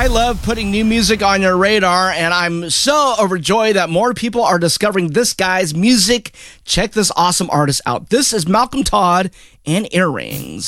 I love putting new music on your radar, and I'm so overjoyed that more people are discovering this guy's music. Check this awesome artist out. This is Malcolm Todd and Earrings.